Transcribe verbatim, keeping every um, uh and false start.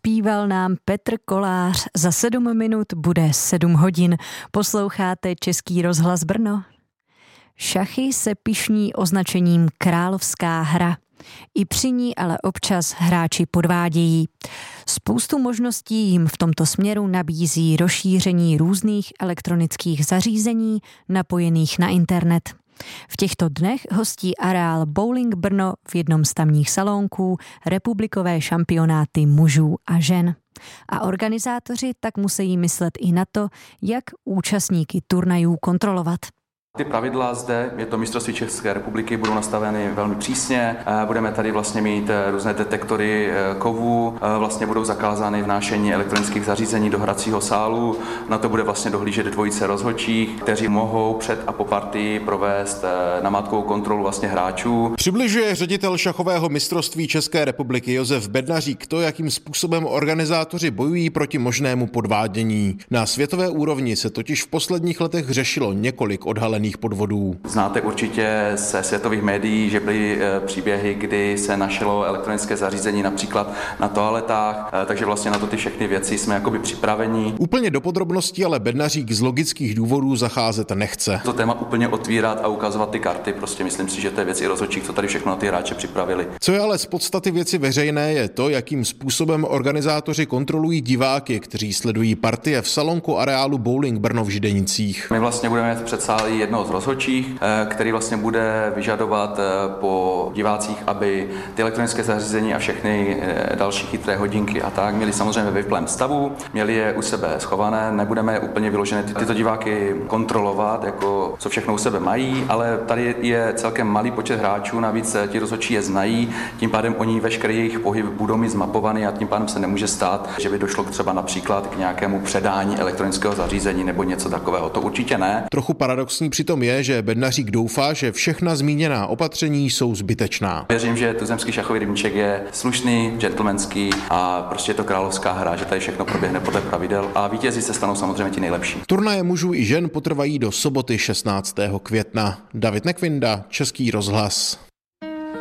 naspíval nám Petr Kolář. Za sedm minut bude sedm hodin. Posloucháte Český rozhlas Brno? Šachy se pyšní označením královská hra. I při ní ale občas hráči podvádějí. Spoustu možností jim v tomto směru nabízí rozšíření různých elektronických zařízení napojených na internet. V těchto dnech hostí areál Bowling Brno v jednom z tamních salónků republikové šampionáty mužů a žen. A organizátoři tak musí myslet i na to, jak účastníky turnajů kontrolovat. Ty pravidla zde, je to mistrovství České republiky, budou nastaveny velmi přísně. Budeme tady vlastně mít různé detektory kovů, vlastně budou zakázány vnášení elektronických zařízení do hracího sálu. Na to bude vlastně dohlížet dvojice rozhodčích, kteří mohou před a po partii provést namátkovou kontrolu vlastně hráčů. Přibližuje ředitel šachového mistrovství České republiky Josef Bednařík to, jakým způsobem organizátoři bojují proti možnému podvádění. Na světové úrovni se totiž v posledních letech řešilo několik odhalených podvodů. Znáte určitě ze světových médií, že byly příběhy, kdy se našlo elektronické zařízení například na toaletách, takže vlastně na to ty všechny věci jsme jakoby připraveni. Úplně do podrobností ale Bednařík z logických důvodů zacházet nechce. To téma úplně otvírat a ukazovat ty karty, prostě myslím si, že to je věci rozhodčích, co tady všechno na ty hráče připravili. Co je ale z podstaty věci veřejné, je to, jakým způsobem organizátoři kontrolují diváky, kteří sledují partie v salonku areálu Bowling Brno v Židenicích. My vlastně budeme v předsálí jednoho z rozhodčích, který vlastně bude vyžadovat po divácích, aby ty elektronické zařízení a všechny další chytré hodinky a tak měli samozřejmě ve vyplém stavu, měli je u sebe schované, nebudeme úplně vyložené tyto diváky kontrolovat, jako co všechno u sebe mají, ale tady je celkem malý počet hráčů, navíc ti rozhodčí je znají, tím pádem oni veškerý jejich pohyb budou mít zmapovaný a tím pádem se nemůže stát, že by došlo třeba například k nějakému předání elektronického zařízení nebo něco takového. To určitě ne. Trochu paradoxní přitom je, že Bednařík doufá, že všechna zmíněná opatření jsou zbytečná. Věřím, že tuzemský šachový rybníček je slušný, gentlemanský a prostě je to královská hra, že tady všechno proběhne podle pravidel a vítězi se stanou samozřejmě ti nejlepší. Turnaje mužů i žen potrvají do soboty šestnáctého května. David Nekvinda, Český rozhlas.